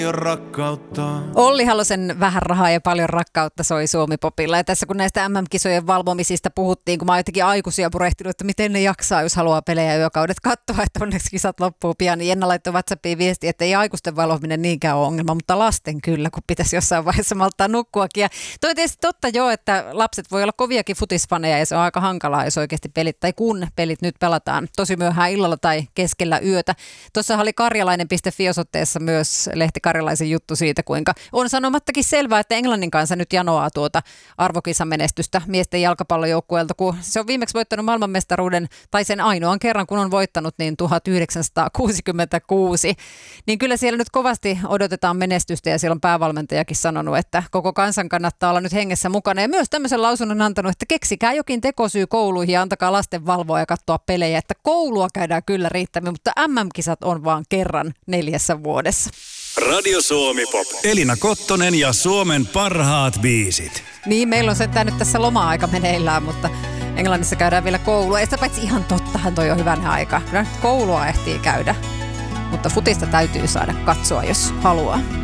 rakkautta. Olli Halosen Vähän rahaa ja paljon rakkautta soi Suomi-popilla. Ja tässä kun näistä MM-kisojen valvomisista puhuttiin, kun mä oon jotenkin aikuisia purehtinut, että miten ne jaksaa, jos haluaa pelejä yökaudet katsoa, että onneksi kisat loppuu pian. Niin Jenna laittoi WhatsAppiin viesti, että ei aikuisten valvominen niinkään ole ongelma, mutta lasten kyllä, kun pitäisi jossain vaiheessa malttaa nukkuakin. Ja toi on tietysti totta jo, että lapset voi olla koviakin futisfaneja ja se on aika hankalaa, jos oikeasti pelit, tai kun pelit nyt pelataan tosi myöhään illalla tai keskellä yötä. Tuossa oli karjalainen.fi-osoitteessa myös lehti Karjalaisen juttu siitä, kuinka on sanomattakin selvää, että Englannin kanssa nyt janoaa tuota arvokisamenestystä miesten jalkapallojoukkueelta, kun se on viimeksi voittanut maailmanmestaruuden, tai sen ainoan kerran, kun on voittanut, niin 1966. Niin kyllä siellä nyt kovasti odotetaan menestystä, ja siellä on päävalmentajakin sanonut, että koko kansan kannattaa olla nyt hengessä mukana. Ja myös tämmöisen lausunnon antanut, että keksikää jokin tekosyy kouluihin ja antakaa lasten valvoa ja katsoa pelejä, että koulua käydään kyllä riittämiin, mutta MM-kisat on vaan kerran 4 vuodessa. Radio Suomi Pop. Elina Kottonen ja Suomen parhaat biisit. Niin, meillä on sentään nyt tässä loma-aika meneillään, mutta Englannissa käydään vielä koulua. Ja sitä paitsi ihan tottahan toi on hyvänä aika. Koulua ehtii käydä, mutta futista täytyy saada katsoa, jos haluaa.